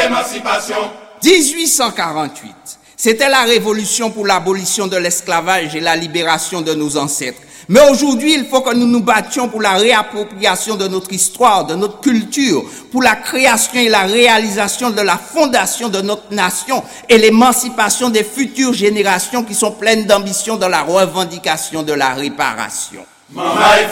l'émancipation. 1848, c'était la révolution pour l'abolition de l'esclavage et la libération de nos ancêtres. Mais aujourd'hui, il faut que nous nous battions pour la réappropriation de notre histoire, de notre culture, pour la création et la réalisation de la fondation de notre nation et l'émancipation des futures générations qui sont pleines d'ambition dans la revendication de la réparation. Maman